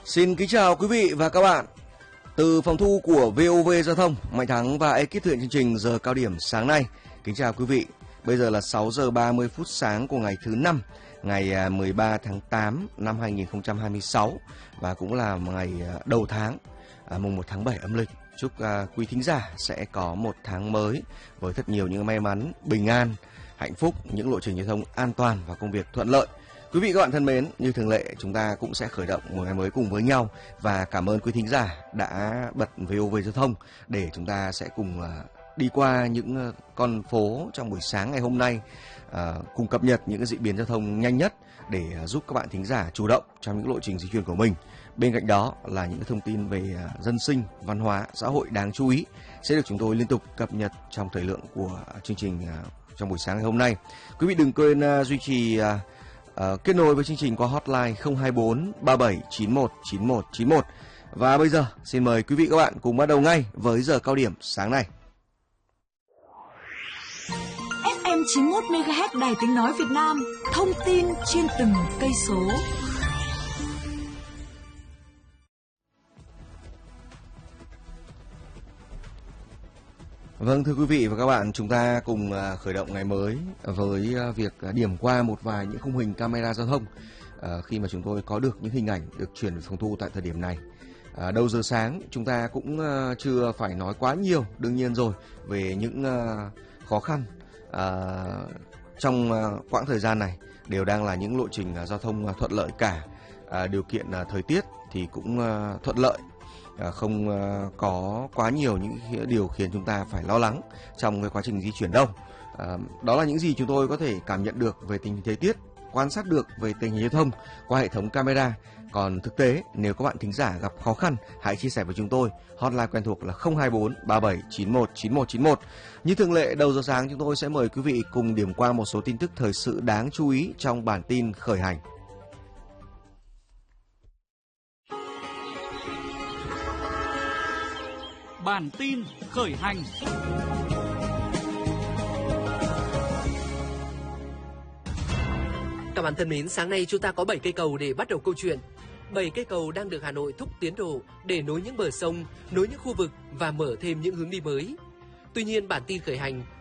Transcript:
Xin kính chào quý vị và các bạn. Từ phòng thu của VOV Giao thông, Mạnh Thắng và ekip thực hiện chương trình giờ cao điểm sáng nay. Kính chào quý vị. Bây giờ là 6 giờ 30 phút sáng của ngày thứ 5, ngày 13 tháng 8 năm 2026 và cũng là ngày đầu tháng, mùng 1 tháng 7 âm lịch. Chúc quý thính giả sẽ có một tháng mới với thật nhiều những may mắn, bình an, hạnh phúc, những lộ trình giao thông an toàn và công việc thuận lợi. Quý vị các bạn thân mến, như thường lệ chúng ta cũng sẽ khởi động một ngày mới cùng với nhau và cảm ơn quý thính giả đã bật VOV Giao thông để chúng ta sẽ cùng đi qua những con phố trong buổi sáng ngày hôm nay, cùng cập nhật những diễn biến giao thông nhanh nhất để giúp các bạn thính giả chủ động trong những lộ trình di chuyển của mình. Bên cạnh đó là những thông tin về dân sinh, văn hóa, xã hội đáng chú ý sẽ được chúng tôi liên tục cập nhật trong thời lượng của chương trình trong buổi sáng ngày hôm nay. Quý vị đừng quên duy trì kết nối với chương trình qua hotline 024 3791 9191. Và bây giờ xin mời quý vị các bạn cùng bắt đầu ngay với giờ cao điểm sáng nay. FM 91 MHz Đài Tiếng nói Việt Nam, thông tin trên từng cây số. Vâng, thưa quý vị và các bạn, chúng ta cùng khởi động ngày mới với việc điểm qua một vài những khung hình camera giao thông khi mà chúng tôi có được những hình ảnh được chuyển về phòng thu tại thời điểm này. Đầu giờ sáng chúng ta cũng chưa phải nói quá nhiều, đương nhiên rồi, về những khó khăn trong quãng thời gian này đều đang là những lộ trình giao thông thuận lợi cả. Điều kiện thời tiết thì cũng thuận lợi, không có quá nhiều những điều khiến chúng ta phải lo lắng trong cái quá trình di chuyển đâu. Đó là những gì chúng tôi có thể cảm nhận được về tình hình thời tiết, quan sát được về tình hình giao thông qua hệ thống camera. Còn thực tế, nếu các bạn thính giả gặp khó khăn, hãy chia sẻ với chúng tôi. Hotline quen thuộc là 024 3791 9191. Như thường lệ, đầu giờ sáng chúng tôi sẽ mời quý vị cùng điểm qua một số tin tức thời sự đáng chú ý trong bản tin khởi hành. Bản tin khởi hành. Các bạn thân mến, sáng nay chúng ta có 7 cây cầu để bắt đầu câu chuyện. 7 cây cầu đang được Hà Nội thúc tiến độ để nối những bờ sông, nối những khu vực và mở thêm những hướng đi mới. Tuy nhiên, bản tin khởi hành